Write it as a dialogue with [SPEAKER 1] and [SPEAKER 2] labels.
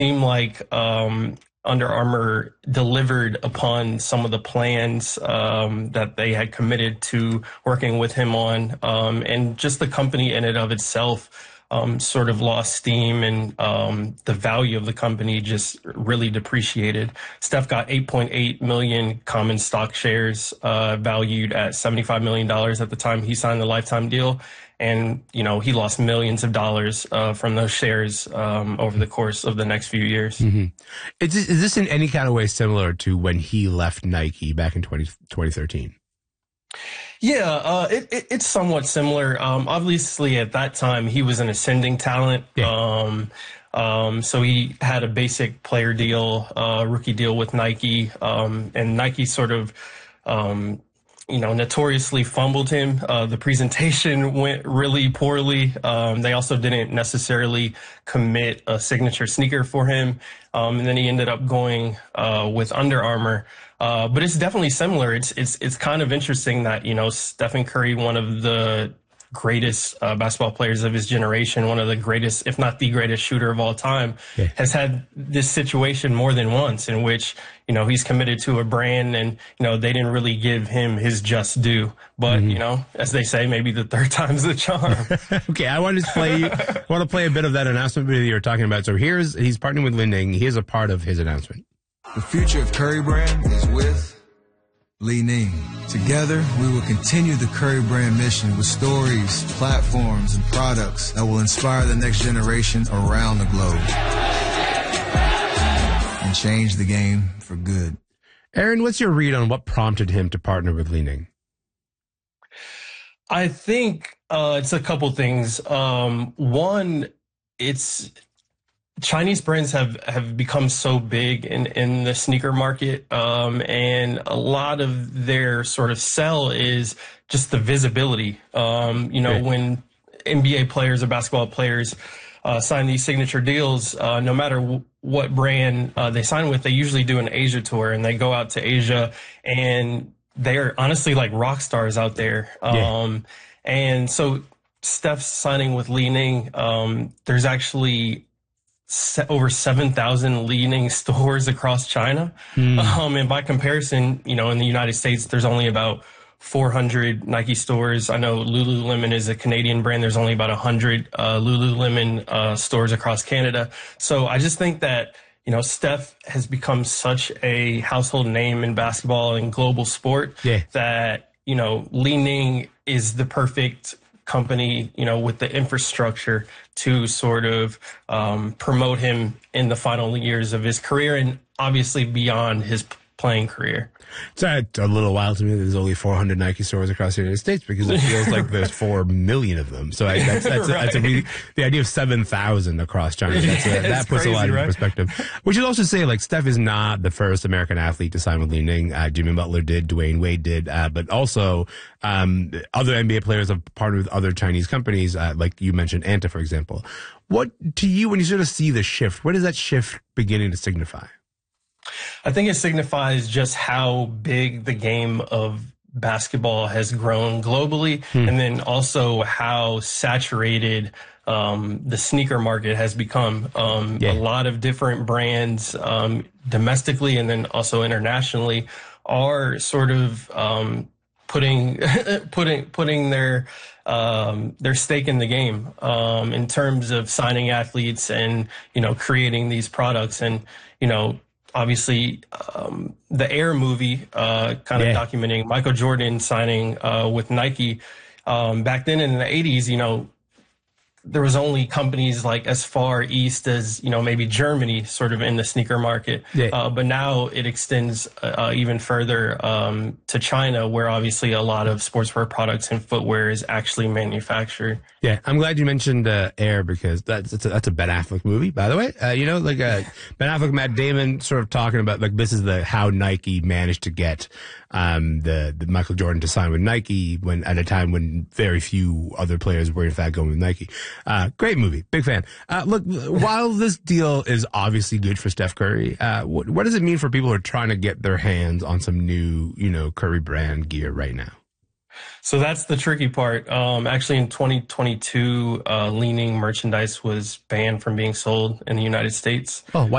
[SPEAKER 1] seemed like Under Armour delivered upon some of the plans that they had committed to working with him on. And just the company in and of itself sort of lost steam, and the value of the company just really depreciated. Steph got 8.8 million common stock shares valued at $75 million at the time he signed the lifetime deal. And, you know, he lost millions of dollars from those shares over the course of the next few years.
[SPEAKER 2] Mm-hmm. Is this in any kind of way similar to when he left Nike back in 2013?
[SPEAKER 1] Yeah, it's somewhat similar. Obviously, at that time, he was an ascending talent. Yeah. So he had a basic player deal, rookie deal with Nike, and Nike sort of, notoriously fumbled him. The presentation went really poorly. They also didn't necessarily commit a signature sneaker for him. And then he ended up going with Under Armour. But it's definitely similar. It's kind of interesting that, you know, Stephen Curry, one of the greatest basketball players of his generation, one of the greatest, if not the greatest shooter of all time, has had this situation more than once in which, you know, he's committed to a brand and, you know, they didn't really give him his just due. But, you know, as they say, maybe the third time's the charm.
[SPEAKER 2] Okay, I want to play a bit of that announcement video you were talking about. So he's partnering with Li Ning. Here's a part of his announcement.
[SPEAKER 3] The future of Curry Brand is with Li Ning. Together, we will continue the Curry Brand mission with stories, platforms, and products that will inspire the next generation around the globe and change the game for good.
[SPEAKER 2] Aaron, what's your read on what prompted him to partner with Li Ning?
[SPEAKER 1] I think it's a couple things. One, it's Chinese brands have become so big in the sneaker market, and a lot of their sort of sell is just the visibility. When NBA players or basketball players sign these signature deals, no matter what brand they sign with, they usually do an Asia tour, and they go out to Asia, and they're honestly like rock stars out there. And so Steph's signing with Li Ning. There's actually over 7,000 Li Ning stores across China. And by comparison, you know, in the United States, there's only about 400 Nike stores. I know Lululemon is a Canadian brand. There's only about 100 Lululemon stores across Canada. So I just think that, you know, Steph has become such a household name in basketball and global sport that, you know, Li Ning is the perfect company, you know, with the infrastructure to sort of promote him in the final years of his career and obviously beyond his playing career.
[SPEAKER 2] It's a little wild to me that there's only 400 Nike stores across the United States because it feels like there's 4 million of them. So that's the idea of 7,000 across China. That puts
[SPEAKER 1] crazy,
[SPEAKER 2] a lot in
[SPEAKER 1] right?
[SPEAKER 2] perspective. We should also say, like, Steph is not the first American athlete to sign with Li Ning. Jimmy Butler did, Dwayne Wade did, but also other NBA players have partnered with other Chinese companies, like you mentioned, Anta, for example. What, to you, when you sort of see the shift, what is that shift beginning to signify?
[SPEAKER 1] I think it signifies just how big the game of basketball has grown globally, and then also how saturated the sneaker market has become. A lot of different brands domestically and then also internationally are sort of putting their stake in the game in terms of signing athletes and, you know, creating these products. And, you know, obviously, the Air movie kind of documenting Michael Jordan signing with Nike back then in the 80s, you know, there was only companies like as far east as, you know, maybe Germany sort of in the sneaker market. But now it extends even further to China, where obviously a lot of sportswear products and footwear is actually manufactured.
[SPEAKER 2] Yeah, I'm glad you mentioned Air because that's a Ben Affleck movie, by the way. Ben Affleck, Matt Damon sort of talking about, like, this is how Nike managed to get the Michael Jordan to sign with Nike at a time when very few other players were in fact going with Nike. Great movie. Big fan. Look, while this deal is obviously good for Steph Curry, what does it mean for people who are trying to get their hands on some new, you know, Curry brand gear right now?
[SPEAKER 1] So that's the tricky part. Actually, in 2022, Li Ning merchandise was banned from being sold in the United States.
[SPEAKER 2] Oh, why?